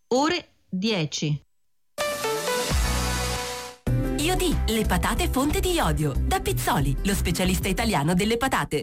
ore 10. Iodi, le patate fonte di iodio. Da Pizzoli, lo specialista italiano delle patate.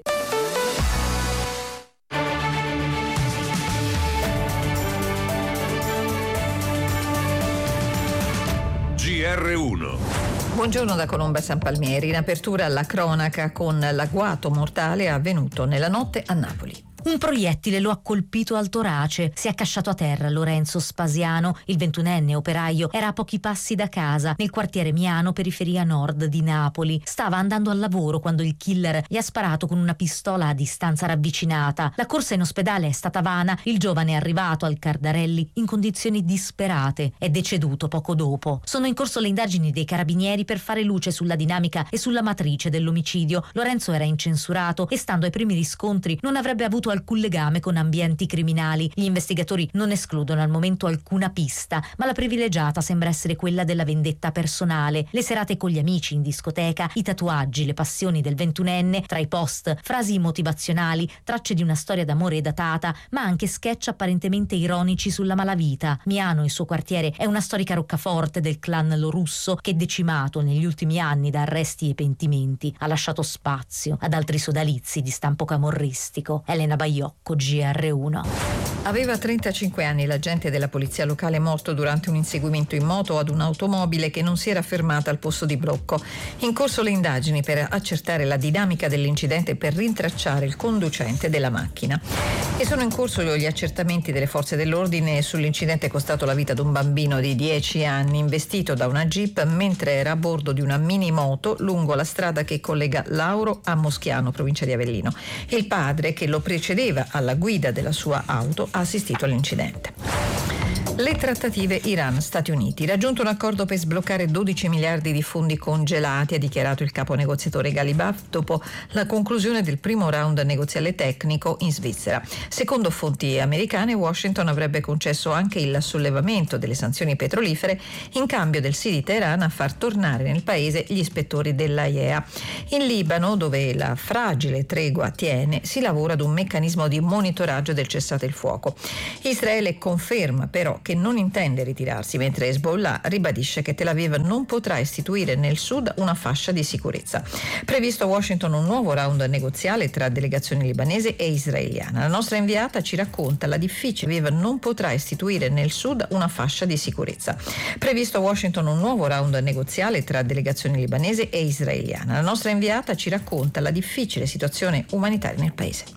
GR1. Buongiorno da Colomba San Palmieri. In apertura alla cronaca con l'agguato mortale avvenuto nella notte a Napoli. Un proiettile lo ha colpito al torace. Si è accasciato a terra Lorenzo Spasiano, il 21enne operaio. Era a pochi passi da casa, nel quartiere Miano, periferia nord di Napoli. Stava andando al lavoro quando il killer gli ha sparato con una pistola a distanza ravvicinata. La corsa in ospedale è stata vana. Il giovane è arrivato al Cardarelli in condizioni disperate. È deceduto poco dopo. Sono in corso le indagini dei carabinieri per fare luce sulla dinamica e sulla matrice dell'omicidio. Lorenzo era incensurato e, stando ai primi riscontri, non avrebbe avuto alcun legame con ambienti criminali. Gli investigatori non escludono al momento alcuna pista, ma la privilegiata sembra essere quella della vendetta personale. Le serate con gli amici in discoteca, i tatuaggi, le passioni del 21enne, tra i post, frasi motivazionali, tracce di una storia d'amore datata, ma anche sketch apparentemente ironici sulla malavita. Miano, il suo quartiere, è una storica roccaforte del clan Lorusso che, decimato negli ultimi anni da arresti e pentimenti, ha lasciato spazio ad altri sodalizi di stampo camorristico. Elena Baiocco, GR1. Aveva 35 anni l'agente della polizia locale morto durante un inseguimento in moto ad un'automobile che non si era fermata al posto di blocco. In corso le indagini per accertare la dinamica dell'incidente e per rintracciare il conducente della macchina. E sono in corso gli accertamenti delle forze dell'ordine sull'incidente costato la vita ad un bambino di 10 anni investito da una jeep mentre era a bordo di una minimoto lungo la strada che collega Lauro a Moschiano, provincia di Avellino. Il padre, che lo precedeva alla guida della sua auto, ha assistito all'incidente. Le trattative Iran-Stati Uniti. Raggiunto un accordo per sbloccare 12 miliardi di fondi congelati, ha dichiarato il capo negoziatore Ghalibaf dopo la conclusione del primo round negoziale tecnico in Svizzera. Secondo fonti americane, Washington avrebbe concesso anche il sollevamento delle sanzioni petrolifere in cambio del sì di Teheran a far tornare nel paese gli ispettori dell'AIEA. In Libano, dove la fragile tregua tiene, si lavora ad un meccanismo di monitoraggio del cessate il fuoco. Israele conferma però che non intende ritirarsi, mentre Hezbollah ribadisce che Tel Aviv non potrà istituire nel sud una fascia di sicurezza. Previsto a Washington un nuovo round negoziale tra delegazione libanese e israeliana. La nostra inviata ci racconta la difficile. Tel Aviv non potrà istituire nel sud una fascia di sicurezza. Previsto a Washington un nuovo round negoziale tra delegazione libanese e israeliana. La nostra inviata ci racconta la difficile situazione umanitaria nel paese.